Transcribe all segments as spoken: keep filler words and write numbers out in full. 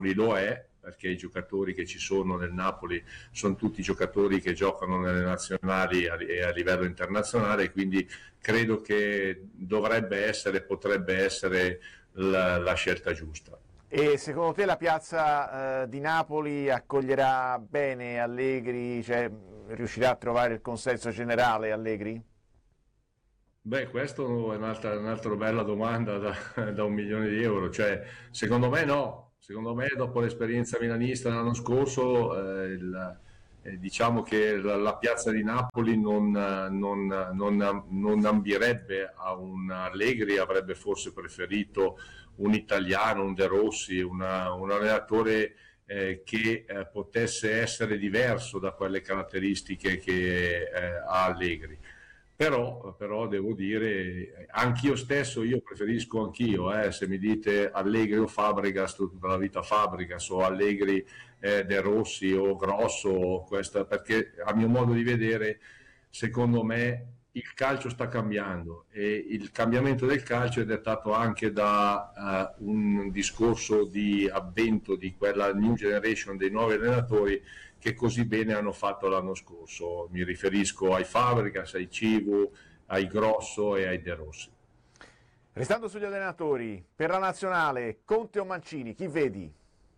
lo è, perché i giocatori che ci sono nel Napoli sono tutti giocatori che giocano nelle nazionali e a livello internazionale, quindi credo che dovrebbe essere, potrebbe essere la, la scelta giusta. E secondo te la piazza eh, di Napoli accoglierà bene Allegri, cioè riuscirà a trovare il consenso generale Allegri? Beh, questa è un'altra, un'altra bella domanda da, da un milione di euro. Cioè, secondo me no, secondo me dopo l'esperienza milanista l'anno scorso, eh, il- eh, diciamo che la, la piazza di Napoli non, non, non, non ambirebbe a un Allegri, avrebbe forse preferito un italiano, un De Rossi, una- un allenatore eh, che eh, potesse essere diverso da quelle caratteristiche che eh, ha Allegri. Però, però devo dire, anch'io stesso, io preferisco anch'io, eh, se mi dite Allegri o Fabregas, tutta la vita Fabregas, o Allegri, eh, De Rossi o Grosso, o questa, perché a mio modo di vedere, secondo me, il calcio sta cambiando e il cambiamento del calcio è dettato anche da eh, un discorso di avvento di quella new generation dei nuovi allenatori che così bene hanno fatto l'anno scorso. Mi riferisco ai Fabregas, ai Civu, ai Grosso e ai De Rossi. Restando sugli allenatori, per la nazionale, Conte o Mancini, chi vedi?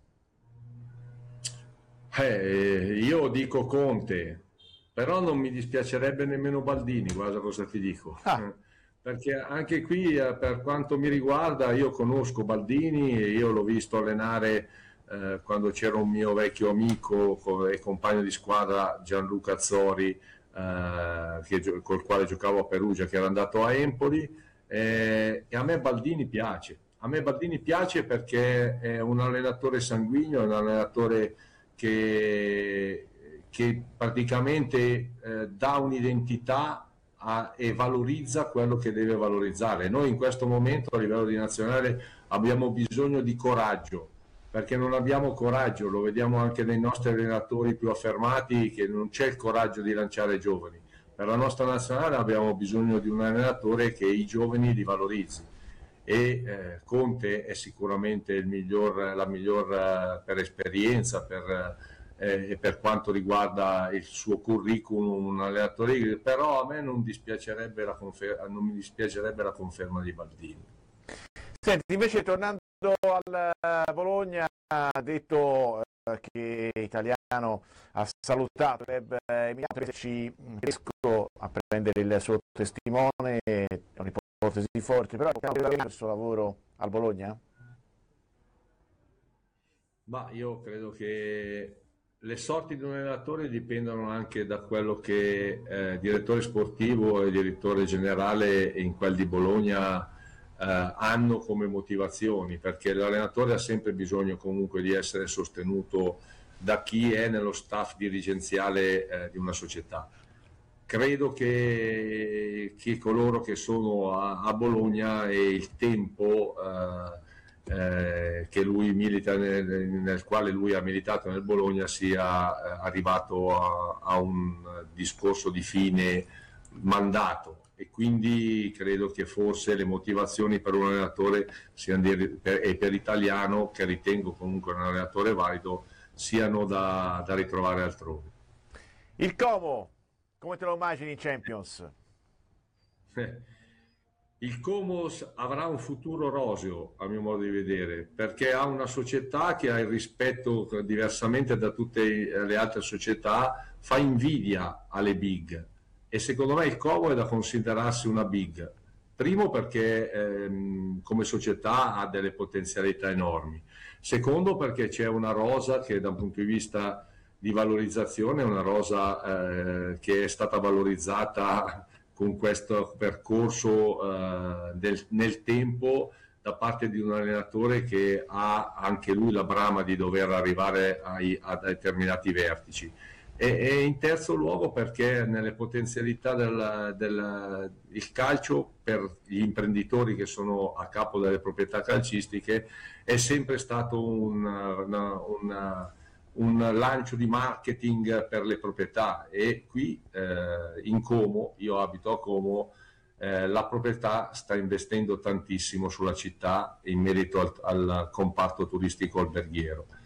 Eh, io dico Conte, però non mi dispiacerebbe nemmeno Baldini, guarda cosa ti dico. Ah, Perché anche qui, eh, per quanto mi riguarda, io conosco Baldini e io l'ho visto allenare eh, quando c'era un mio vecchio amico co- e compagno di squadra, Gianluca Azzori, eh, che gio- col quale giocavo a Perugia, che era andato a Empoli, eh, e a me Baldini piace. A me Baldini piace perché è un allenatore sanguigno, è un allenatore che, che praticamente eh, dà un'identità a, e valorizza quello che deve valorizzare. Noi in questo momento a livello di nazionale abbiamo bisogno di coraggio, perché non abbiamo coraggio, lo vediamo anche nei nostri allenatori più affermati, che non c'è il coraggio di lanciare giovani. Per la nostra nazionale abbiamo bisogno di un allenatore che i giovani li valorizzi e eh, Conte è sicuramente il miglior, la miglior eh, per esperienza per, eh, e per quanto riguarda il suo curriculum, un allenatore, però a me non, dispiacerebbe la confer- non mi dispiacerebbe la conferma di Baldini. senti, invece tornando al eh, Bologna, ha detto eh, che Italiano ha salutato Web Emiliano, ci riesco a prendere il suo testimone, è un'ipotesi forte, però il suo lavoro al Bologna? Ma io credo che le sorti di un allenatore dipendono anche da quello che eh, direttore sportivo e direttore generale in quel di Bologna eh, hanno come motivazioni, perché l'allenatore ha sempre bisogno comunque di essere sostenuto da chi è nello staff dirigenziale eh, di una società. Credo che, che coloro che sono a, a Bologna e il tempo eh, eh, che lui milita nel, nel quale lui ha militato nel Bologna sia eh, arrivato a, a un discorso di fine mandato e quindi credo che forse le motivazioni per un allenatore siano di, per, e per Italiano, che ritengo comunque un allenatore valido, siano da, da ritrovare altrove. Il Como, come te lo immagini in Champions? Il Comos avrà un futuro roseo, a mio modo di vedere, perché ha una società che ha il rispetto, diversamente da tutte le altre società, fa invidia alle big e secondo me il Como è da considerarsi una big. Primo perché ehm, come società ha delle potenzialità enormi. Secondo perché c'è una rosa che da un punto di vista di valorizzazione è una rosa eh, che è stata valorizzata con questo percorso eh, del, nel tempo da parte di un allenatore che ha anche lui la brama di dover arrivare ai, a determinati vertici. E, e in terzo luogo perché nelle potenzialità del, del il calcio per gli imprenditori che sono a capo delle proprietà calcistiche è sempre stato un, una, una un lancio di marketing per le proprietà e qui eh, in Como, io abito a Como, eh, la proprietà sta investendo tantissimo sulla città in merito al, al comparto turistico alberghiero.